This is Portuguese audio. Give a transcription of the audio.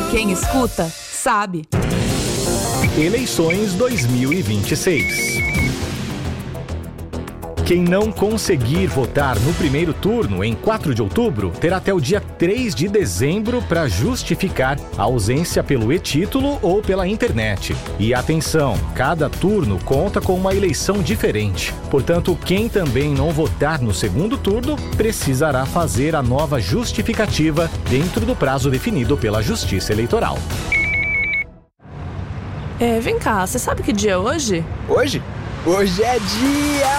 Quem escuta, sabe. Eleições 2026. Quem não conseguir votar no primeiro turno, em 4 de outubro, terá até o dia 3 de dezembro para justificar a ausência pelo e-título ou pela internet. E atenção, cada turno conta com uma eleição diferente. Portanto, quem também não votar no segundo turno precisará fazer a nova justificativa dentro do prazo definido pela Justiça Eleitoral. Vem cá, você sabe que dia é hoje? Hoje? Hoje é dia